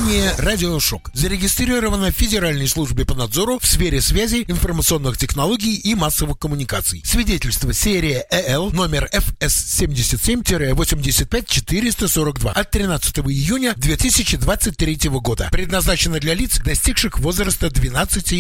Компания «Радиошок» зарегистрирована в Федеральной службе по надзору в сфере связи, информационных технологий и массовых коммуникаций. Свидетельство серия ЭЛ номер FS77-85442 от 13 июня 2023 года. Предназначено для лиц, достигших возраста 12